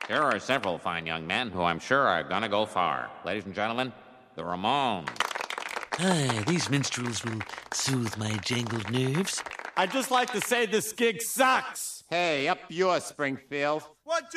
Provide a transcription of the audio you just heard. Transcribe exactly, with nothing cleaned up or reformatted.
There are several fine young men who I'm sure are gonna go far. Ladies and gentlemen, the Ramones. Ah, these minstrels will soothe my jangled nerves. I'd just like to say this gig sucks. Hey, up yours, Springfield. One, two.